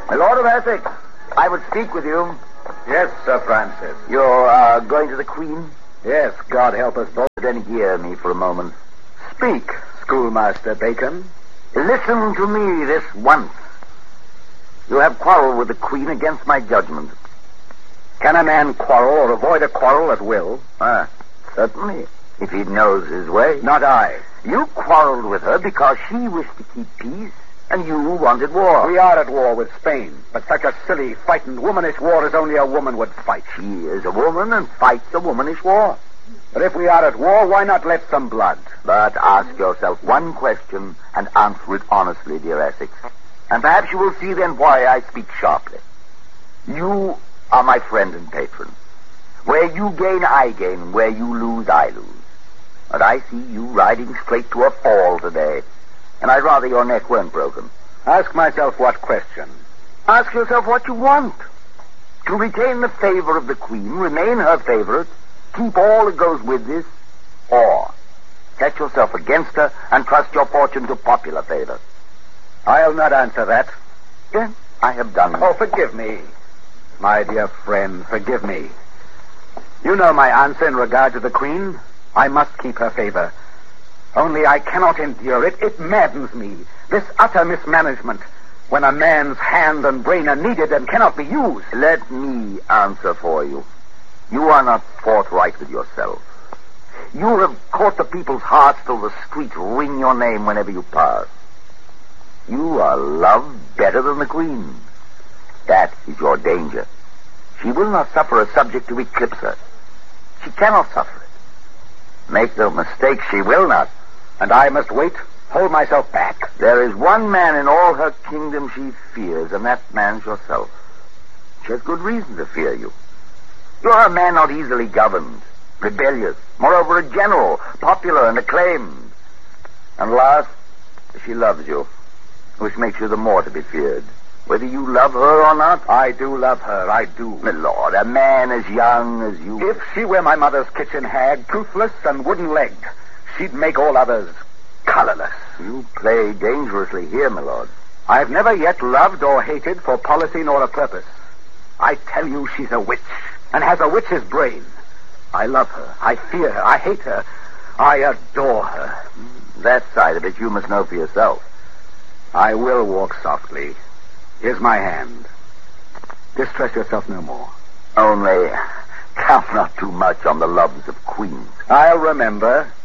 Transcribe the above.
My Lord of Essex, I would speak with you. Yes, Sir Francis. You're going to the Queen? Yes, God help us both. Then hear me for a moment. Speak, Schoolmaster Bacon. Listen to me this once. You have quarreled with the Queen against my judgment. Can a man quarrel or avoid a quarrel at will? Certainly, if he knows his way. Not I. You quarreled with her because she wished to keep peace, and you wanted war. We are at war with Spain, but such a silly, frightened, womanish war as only a woman would fight. She is a woman and fights a womanish war. But if we are at war, why not let some blood? But ask yourself one question and answer it honestly, dear Essex. And perhaps you will see then why I speak sharply. You are my friend and patron. Where you gain, I gain. Where you lose, I lose. But I see you riding straight to a fall today, and I'd rather your neck weren't broken. Ask myself what question? Ask yourself what you want. To retain the favor of the Queen, remain her favorite, keep all that goes with this, or set yourself against her and trust your fortune to popular favor. I'll not answer that. Then I have done. Oh, forgive me. My dear friend, forgive me. You know my answer in regard to the Queen. I must keep her favor. Only I cannot endure it. It maddens me. This utter mismanagement. When a man's hand and brain are needed and cannot be used. Let me answer for you. You are not forthright with yourself. You have caught the people's hearts till the streets ring your name whenever you pass. You are loved better than the Queen. That is your danger. She will not suffer a subject to eclipse her. She cannot suffer it. Make no mistake, she will not. And I must wait, hold myself back. There is one man in all her kingdom she fears, and that man's yourself. She has good reason to fear you. You are a man not easily governed, rebellious, moreover a general, popular and acclaimed. And last, she loves you, which makes you the more to be feared. Whether you love her or not. I do love her, I do. My lord, a man as young as you. If she were my mother's kitchen hag, toothless and wooden-legged, she'd make all others colorless. You play dangerously here, my lord. I've never yet loved or hated for policy nor a purpose. I tell you she's a witch, and has a witch's brain. I love her, I fear her, I hate her, I adore her. That side of it you must know for yourself. I will walk softly. Here's my hand. Distress yourself no more. Only count not too much on the loves of queens. I'll remember.